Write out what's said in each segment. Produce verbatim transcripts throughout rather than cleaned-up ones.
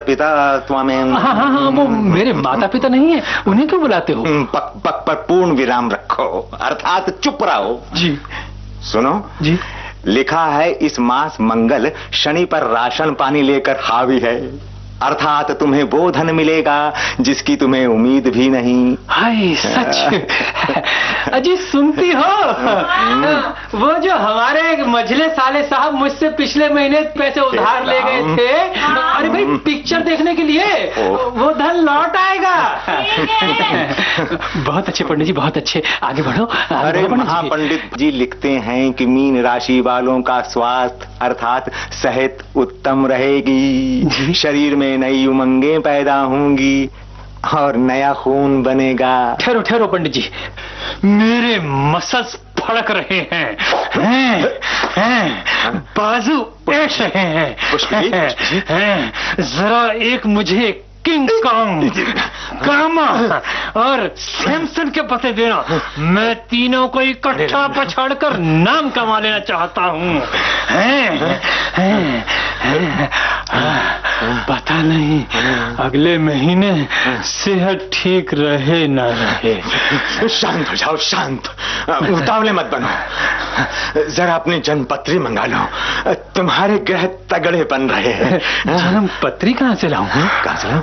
पिता त्वमें। हाँ हाँ हाँ, वो मेरे माता पिता नहीं है, उन्हें क्यों बुलाते हो? पक पक पर पूर्ण विराम रखो, अर्थात चुप रहो। जी। सुनो जी। लिखा है इस मास मंगल शनि पर राशन पानी लेकर हावी है, अर्थात तुम्हें वो धन मिलेगा जिसकी तुम्हें उम्मीद भी नहीं। हाय सच। अजी सुनती हो, वो जो हमारे मझले साले साहब मुझसे पिछले महीने पैसे उधार ले गए थे, अरे भाई पिक्चर देखने के लिए, वो धन लौट आएगा। बहुत अच्छे पंडित जी, बहुत अच्छे, आगे बढ़ो। अरे महापंडित जी लिखते हैं कि मीन राशि वालों का स्वास्थ्य अर्थात सेहत उत्तम रहेगी, शरीर में नई उमंगें पैदा होंगी और नया खून बनेगा। ठहरो ठहरो पंडित जी, मेरे मसल्स फड़क रहे हैं, हैं, हैं, बाजू ऐश रहे हैं, हैं, जरा एक मुझे किंग कॉन्ग, कामा और सैमसन के पते देना, मैं तीनों को इकट्ठा पछाड़कर नाम कमा लेना चाहता हूँ। पता नहीं अगले महीने सेहत ठीक रहे ना रहे। शांत हो जाओ, शांत, उतावले मत बनो, जरा अपनी जन्मपत्री मंगा लो, तुम्हारे ग्रह तगड़े बन रहे हैं। जन्मपत्री कहाँ से लाऊं? कहाँ से लाऊं?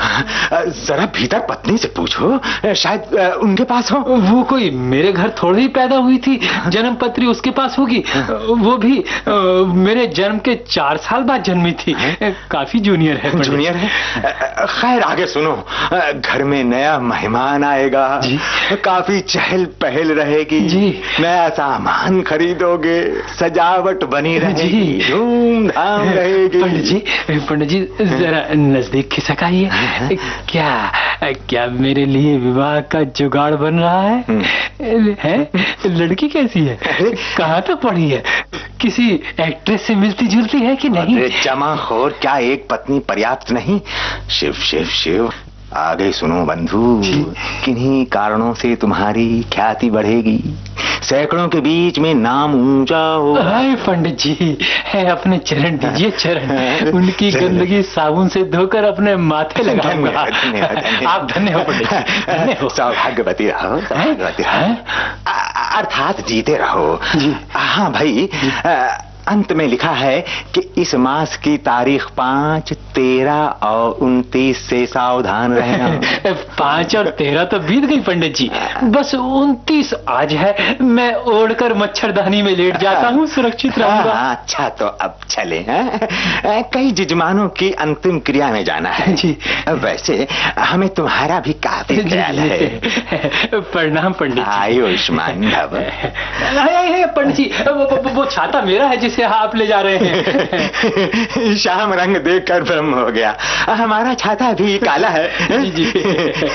जरा भीतर पत्नी से पूछो, शायद उनके पास हो। वो कोई मेरे घर थोड़ी ही पैदा हुई थी, जन्म पत्री उसके पास होगी, वो भी मेरे जन्म के चार साल बाद जन्मी थी, काफी जूनियर है। जूनियर है? खैर आगे सुनो, घर में नया मेहमान आएगा, काफी चहल पहल रहेगी जी, नया सामान खरीदोगे, सजावट बनी रहेगी, धूमधाम रहेगी। पंडित जी, पंडित जी जरा नजदीक खिसक आइए। क्या क्या मेरे लिए विवाह का जुगाड़ बन रहा है? है? लड़की कैसी है? कहाँ तक पढ़ी है? किसी एक्ट्रेस से मिलती जुलती है कि नहीं? जमाखोर, क्या एक पत्नी पर्याप्त नहीं? शिव शिव शिव। आगे सुनो बंधु, किन्हीं कारणों से तुम्हारी ख्याति बढ़ेगी, सैकड़ों के बीच में नाम ऊंचा हो। हाय पंडित जी, है अपने चरण दीजिए, चरण, उनकी गंदगी साबुन से धोकर अपने माथे लगाऊंगा। आप धन्य हो पंडित जी, धन्य हो। सौभाग्यवती रहो, सौभाग्यवती रहो, अर्थात जीते रहो। हाँ भाई, अंत में लिखा है कि इस मास की तारीख पाँच, तेरह और उनतीस से सावधान रहना। पाँच और तेरह तो बीत गई पंडित जी, बस उनतीस आज है। मैं ओढ़कर मच्छरदानी में लेट जाता हूँ, सुरक्षित रहूंगा। अच्छा तो अब चले हैं, कई जजमानों की अंतिम क्रिया में जाना है जी। वैसे हमें तुम्हारा भी काफी ख्याल है। प्रणाम पंडित जी। आयुष्मान भव। पंडित जी, वो छाता मेरा है जिसे आप ले जा रहे हैं। शाम रंग देखकर ब्रह्म हो गया, हमारा छाता भी काला है। जी जी।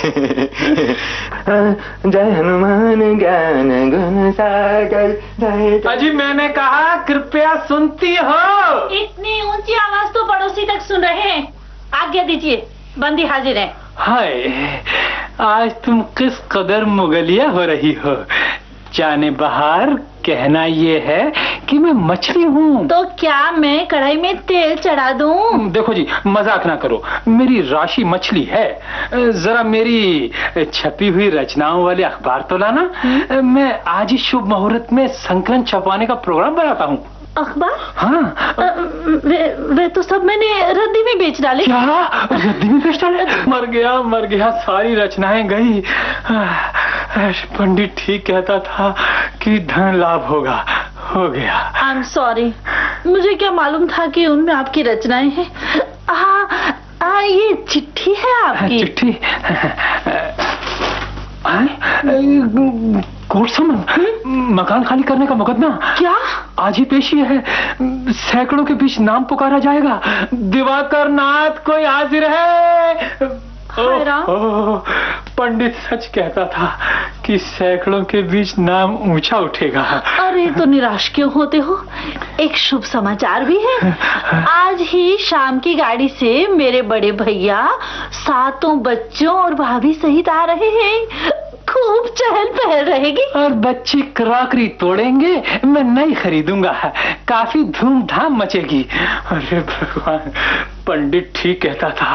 जय हनुमान ज्ञान गुण सागर। अजी मैंने कहा कृपया सुनती हो? इतनी ऊंची आवाज तो पड़ोसी तक सुन रहे हैं, आज्ञा दीजिए, बंदी हाजिर है। हाय, आज तुम किस कदर मुगलिया हो रही हो। जाने बहार, कहना ये है कि मैं मछली हूँ। तो क्या मैं कढ़ाई में तेल चढ़ा दूं? देखो जी, मजाक ना करो, मेरी राशि मछली है। जरा मेरी छपी हुई रचनाओं वाले अखबार तो लाना, मैं आज ही शुभ मुहूर्त में संकलन छपवाने का प्रोग्राम बनाता हूँ। अखबार? हाँ। वे, वे तो सब मैंने रद्दी में बेच डाले। क्या? रद्दी में बेच डाले? मर गया मर गया, सारी रचनाएं गई। पंडित ठीक कहता था कि धन लाभ होगा, हो गया। आई एम सॉरी, मुझे क्या मालूम था कि उनमें आपकी रचनाएं हैं। हाँ, आ, ये चिट्ठी है आपकी? चिट्ठी? कोर्ट समन, मकान खाली करने का मुकदमा। क्या? आज ही पेशी है, सैकड़ों के बीच नाम पुकारा जाएगा। दिवाकर नाथ कोई हाजिर है? पंडित सच कहता था कि सैकड़ों के बीच नाम ऊंचा उठेगा। अरे तो निराश क्यों होते हो, एक शुभ समाचार भी है। आज ही शाम की गाड़ी से मेरे बड़े भैया सातों बच्चों और भाभी सहित आ रहे हैं। खूब चहल पहल रहेगी और बच्चे क्रॉकरी तोड़ेंगे, मैं नई खरीदूंगा, काफी धूमधाम मचेगी। अरे भगवान, पंडित ठीक कहता था,